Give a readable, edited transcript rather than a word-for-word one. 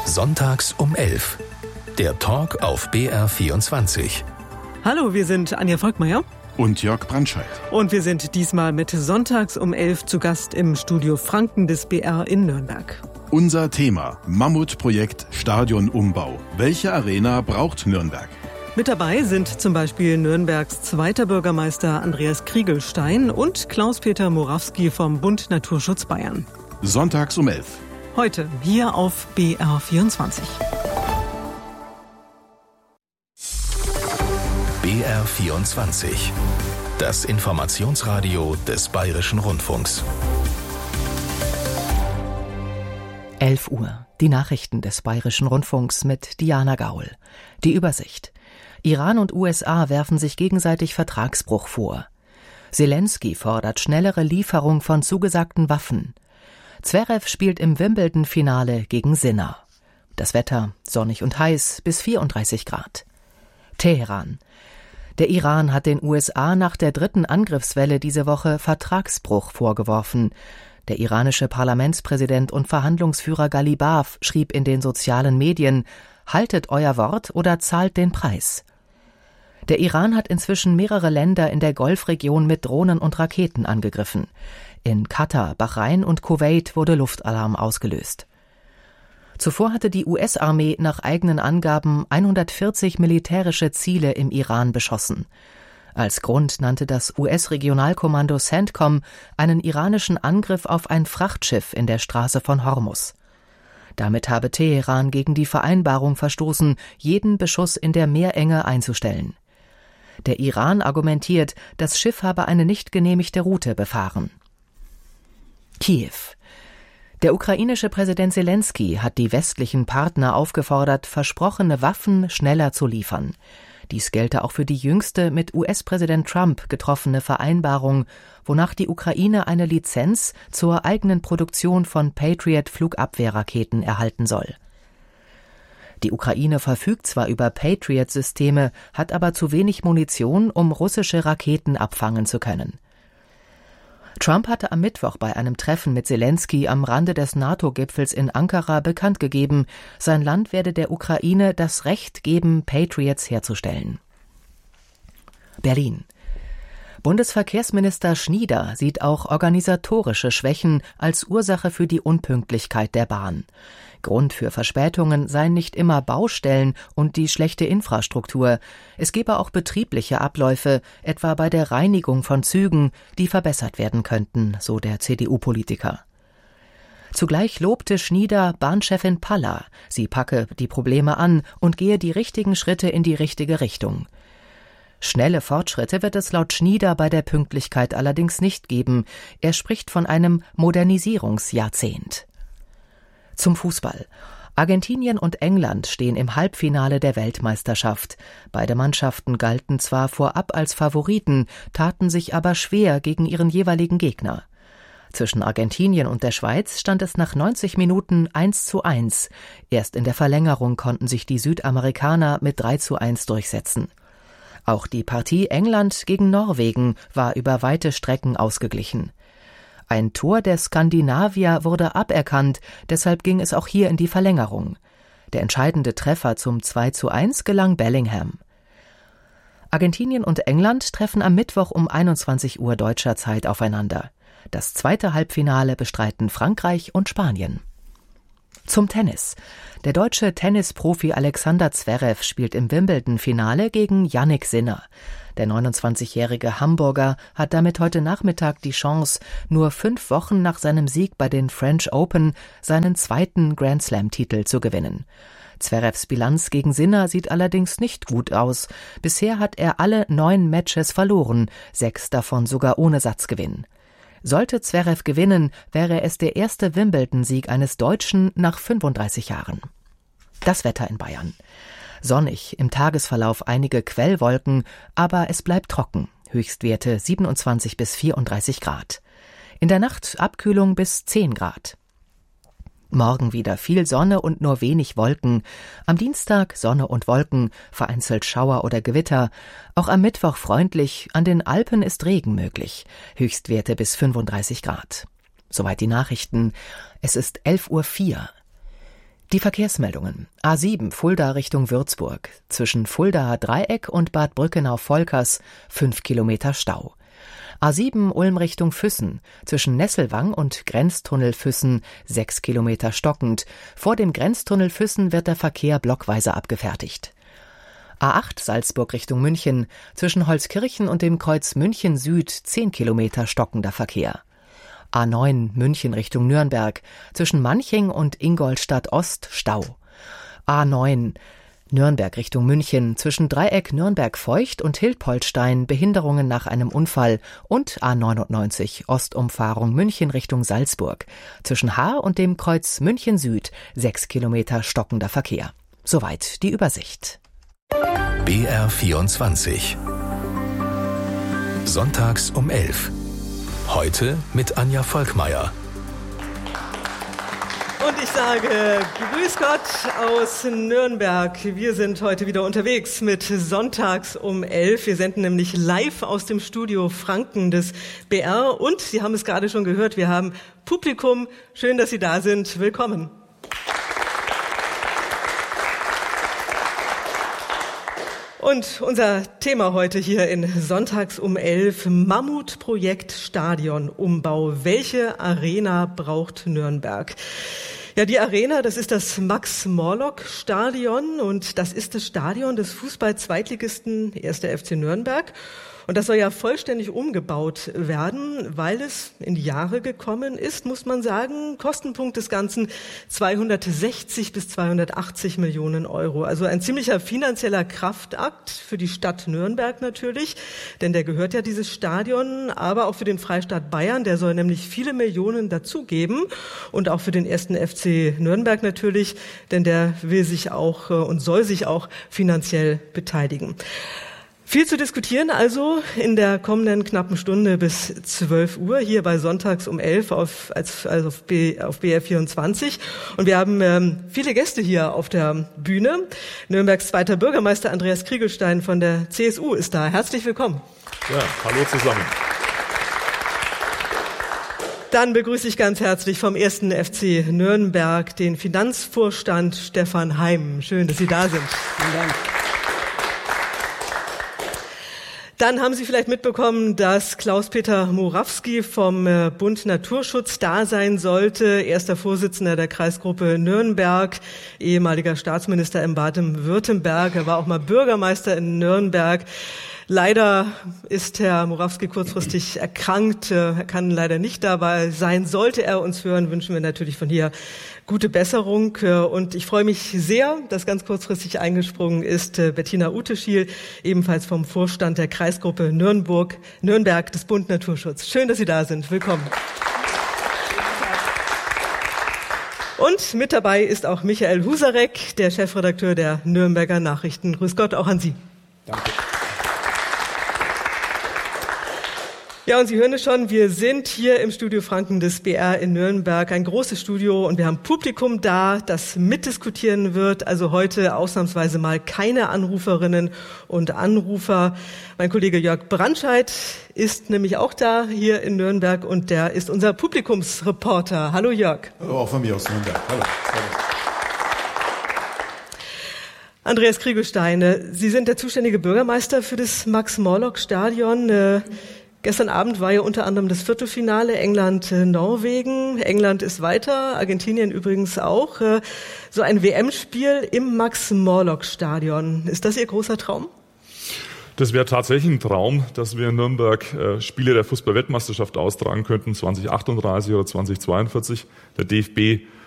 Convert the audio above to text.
Sonntags um 11. Der Talk auf BR24. Hallo, wir sind Anja Volkmeier und Jörg Brandscheid. Und wir sind diesmal mit Sonntags um 11 zu Gast im Studio Franken des BR in Nürnberg. Unser Thema: Mammutprojekt Stadionumbau. Welche Arena braucht Nürnberg? Mit dabei sind zum Beispiel Nürnbergs zweiter Bürgermeister Andreas Kriegelstein und Klaus-Peter Morawski vom Bund Naturschutz Bayern. Sonntags um 11. Heute hier auf BR24. BR24. Das Informationsradio des Bayerischen Rundfunks. 11 Uhr. Die Nachrichten des Bayerischen Rundfunks mit Diana Gaul. Die Übersicht. Iran und USA werfen sich gegenseitig Vertragsbruch vor. Zelensky fordert schnellere Lieferung von zugesagten Waffen. Zverev spielt im Wimbledon-Finale gegen Sinner. Das Wetter sonnig und heiß bis 34 Grad. Teheran. Der Iran hat den USA nach der dritten Angriffswelle diese Woche Vertragsbruch vorgeworfen. Der iranische Parlamentspräsident und Verhandlungsführer Ghalibaf schrieb in den sozialen Medien: Haltet euer Wort oder zahlt den Preis. Der Iran hat inzwischen mehrere Länder in der Golfregion mit Drohnen und Raketen angegriffen. In Katar, Bahrain und Kuwait wurde Luftalarm ausgelöst. Zuvor hatte die US-Armee nach eigenen Angaben 140 militärische Ziele im Iran beschossen. Als Grund nannte das US-Regionalkommando CENTCOM einen iranischen Angriff auf ein Frachtschiff in der Straße von Hormuz. Damit habe Teheran gegen die Vereinbarung verstoßen, jeden Beschuss in der Meerenge einzustellen. Der Iran argumentiert, das Schiff habe eine nicht genehmigte Route befahren. Kiew. Der ukrainische Präsident Zelensky hat die westlichen Partner aufgefordert, versprochene Waffen schneller zu liefern. Dies gelte auch für die jüngste mit US-Präsident Trump getroffene Vereinbarung, wonach die Ukraine eine Lizenz zur eigenen Produktion von Patriot-Flugabwehrraketen erhalten soll. Die Ukraine verfügt zwar über Patriot-Systeme, hat aber zu wenig Munition, um russische Raketen abfangen zu können. Trump hatte am Mittwoch bei einem Treffen mit Zelensky am Rande des NATO-Gipfels in Ankara bekannt gegeben, sein Land werde der Ukraine das Recht geben, Patriots herzustellen. Berlin. Bundesverkehrsminister Schnieder sieht auch organisatorische Schwächen als Ursache für die Unpünktlichkeit der Bahn. Grund für Verspätungen seien nicht immer Baustellen und die schlechte Infrastruktur. Es gebe auch betriebliche Abläufe, etwa bei der Reinigung von Zügen, die verbessert werden könnten, so der CDU-Politiker. Zugleich lobte Schnieder Bahnchefin Paller. Sie packe die Probleme an und gehe die richtigen Schritte in die richtige Richtung. Schnelle Fortschritte wird es laut Schnieder bei der Pünktlichkeit allerdings nicht geben. Er spricht von einem Modernisierungsjahrzehnt. Zum Fußball. Argentinien und England stehen im Halbfinale der Weltmeisterschaft. Beide Mannschaften galten zwar vorab als Favoriten, taten sich aber schwer gegen ihren jeweiligen Gegner. Zwischen Argentinien und der Schweiz stand es nach 90 Minuten 1:1. Erst in der Verlängerung konnten sich die Südamerikaner mit 3:1 durchsetzen. Auch die Partie England gegen Norwegen war über weite Strecken ausgeglichen. Ein Tor der Skandinavier wurde aberkannt, deshalb ging es auch hier in die Verlängerung. Der entscheidende Treffer zum 2:1 gelang Bellingham. Argentinien und England treffen am Mittwoch um 21 Uhr deutscher Zeit aufeinander. Das zweite Halbfinale bestreiten Frankreich und Spanien. Zum Tennis. Der deutsche Tennisprofi Alexander Zverev spielt im Wimbledon-Finale gegen Jannik Sinner. Der 29-jährige Hamburger hat damit heute Nachmittag die Chance, nur 5 Wochen nach seinem Sieg bei den French Open seinen zweiten Grand-Slam-Titel zu gewinnen. Zverevs Bilanz gegen Sinner sieht allerdings nicht gut aus. Bisher hat er alle 9 Matches verloren, 6 davon sogar ohne Satzgewinn. Sollte Zverev gewinnen, wäre es der erste Wimbledon-Sieg eines Deutschen nach 35 Jahren. Das Wetter in Bayern. Sonnig, im Tagesverlauf einige Quellwolken, aber es bleibt trocken. Höchstwerte 27 bis 34 Grad. In der Nacht Abkühlung bis 10 Grad. Morgen wieder viel Sonne und nur wenig Wolken. Am Dienstag Sonne und Wolken, vereinzelt Schauer oder Gewitter. Auch am Mittwoch freundlich, an den Alpen ist Regen möglich. Höchstwerte bis 35 Grad. Soweit die Nachrichten. Es ist 11:04 Uhr. Die Verkehrsmeldungen. A7 Fulda Richtung Würzburg. Zwischen Fuldaer Dreieck und Bad Brückenau-Volkers 5 Kilometer Stau. A7 Ulm Richtung Füssen. Zwischen Nesselwang und Grenztunnel Füssen 6 Kilometer stockend. Vor dem Grenztunnel Füssen wird der Verkehr blockweise abgefertigt. A8 Salzburg Richtung München. Zwischen Holzkirchen und dem Kreuz München Süd 10 Kilometer stockender Verkehr. A9 München Richtung Nürnberg. Zwischen Manching und Ingolstadt Ost Stau. A9 Nürnberg Richtung München. Zwischen Dreieck Nürnberg-Feucht und Hildpoltstein Behinderungen nach einem Unfall. Und A99 Ostumfahrung München Richtung Salzburg. Zwischen Haar und dem Kreuz München Süd 6 Kilometer stockender Verkehr. Soweit die Übersicht. BR24 Sonntags um 11. Heute mit Anja Volkmeier. Und ich sage Grüß Gott aus Nürnberg. Wir sind heute wieder unterwegs mit Sonntags um 11. Wir senden nämlich live aus dem Studio Franken des BR. Und Sie haben es gerade schon gehört, wir haben Publikum. Schön, dass Sie da sind. Willkommen. Und unser Thema heute hier in Sonntags um 11, Mammutprojekt Stadionumbau. Welche Arena braucht Nürnberg? Ja, die Arena, das ist das Max-Morlock-Stadion und das ist das Stadion des Fußball-Zweitligisten 1. FC Nürnberg. Und das soll ja vollständig umgebaut werden, weil es in die Jahre gekommen ist, muss man sagen. Kostenpunkt des Ganzen 260 bis 280 Millionen Euro. Also ein ziemlicher finanzieller Kraftakt für die Stadt Nürnberg natürlich, denn der gehört ja dieses Stadion, aber auch für den Freistaat Bayern, der soll nämlich viele Millionen dazugeben und auch für den 1. FC Nürnberg natürlich, denn der will sich auch und soll sich auch finanziell beteiligen. Viel zu diskutieren also in der kommenden knappen Stunde bis 12 Uhr hier bei Sonntags um 11 auf BR24. Und wir haben viele Gäste hier auf der Bühne. Nürnbergs zweiter Bürgermeister Andreas Kriegelstein von der CSU ist da. Herzlich willkommen. Ja, hallo zusammen. Dann begrüße ich ganz herzlich vom 1. FC Nürnberg den Finanzvorstand Stefan Heim. Schön, dass Sie da sind. Vielen Dank. Dann haben Sie vielleicht mitbekommen, dass Klaus-Peter Morawski vom Bund Naturschutz da sein sollte, erster Vorsitzender der Kreisgruppe Nürnberg, ehemaliger Staatsminister in Baden-Württemberg. Er war auch mal Bürgermeister in Nürnberg. Leider ist Herr Morawski kurzfristig erkrankt. Er kann leider nicht dabei sein. Sollte er uns hören, wünschen wir natürlich von hier gute Besserung. Und ich freue mich sehr, dass ganz kurzfristig eingesprungen ist Bettina Uteschiel, ebenfalls vom Vorstand der Kreisgruppe Nürnberg des Bund Naturschutz. Schön, dass Sie da sind. Willkommen. Und mit dabei ist auch Michael Husarek, der Chefredakteur der Nürnberger Nachrichten. Grüß Gott auch an Sie. Danke. Ja, und Sie hören es schon, wir sind hier im Studio Franken des BR in Nürnberg, ein großes Studio und wir haben Publikum da, das mitdiskutieren wird. Also heute ausnahmsweise mal keine Anruferinnen und Anrufer. Mein Kollege Jörg Brandscheid ist nämlich auch da hier in Nürnberg und der ist unser Publikumsreporter. Hallo Jörg. Hallo, auch von mir aus Nürnberg. Hallo. Andreas Kriegelstein, Sie sind der zuständige Bürgermeister für das Max-Morlock-Stadion. Gestern Abend war ja unter anderem das Viertelfinale England-Norwegen. England ist weiter, Argentinien übrigens auch. So ein WM-Spiel im Max-Morlock-Stadion. Ist das Ihr großer Traum? Das wäre tatsächlich ein Traum, dass wir in Nürnberg Spiele der Fußball-Weltmeisterschaft austragen könnten, 2038 oder 2042. Der DFB